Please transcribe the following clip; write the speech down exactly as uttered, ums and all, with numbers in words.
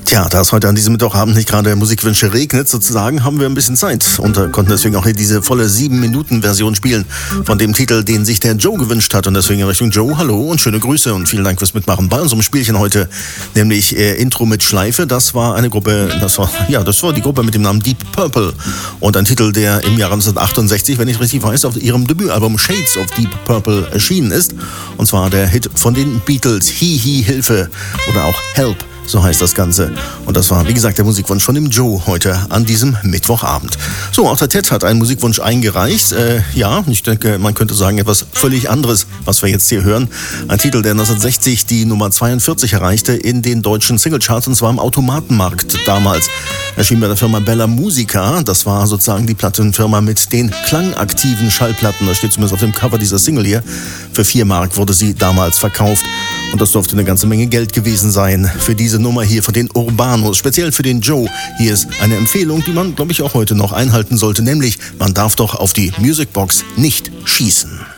Tja, da es heute an diesem Mittwochabend nicht gerade Musikwünsche regnet, sozusagen, haben wir ein bisschen Zeit und äh, konnten deswegen auch hier diese volle sieben Minuten Version spielen von dem Titel, den sich der Joe gewünscht hat. Und deswegen in Richtung Joe, hallo und schöne Grüße und vielen Dank fürs Mitmachen bei unserem Spielchen heute, nämlich äh, Intro mit Schleife. Das war eine Gruppe, das war, ja, das war die Gruppe mit dem Namen Deep Purple und ein Titel, der im Jahre neunzehnhundertachtundsechzig, wenn ich richtig weiß, auf ihrem Debütalbum Shades of Deep Purple erschienen ist. Und zwar der Hit von den Beatles, Hi Hi Hilfe oder auch Help. So heißt das Ganze. Und das war, wie gesagt, der Musikwunsch von dem Joe heute an diesem Mittwochabend. So, auch der Ted hat einen Musikwunsch eingereicht. Äh, ja, ich denke, man könnte sagen, etwas völlig anderes, was wir jetzt hier hören. Ein Titel, der neunzehnhundertsechzig die Nummer zweiundvierzig erreichte in den deutschen Singlecharts, und zwar im Automatenmarkt damals. Erschien bei der Firma Bella Musica. Das war sozusagen die Plattenfirma mit den klangaktiven Schallplatten. Das steht zumindest auf dem Cover dieser Single hier. Für vier Mark wurde sie damals verkauft. Und das dürfte eine ganze Menge Geld gewesen sein für diese Nummer hier von den Urbanos, speziell für den Joe. Hier ist eine Empfehlung, die man, glaube ich, auch heute noch einhalten sollte, nämlich man darf doch auf die Musicbox nicht schießen.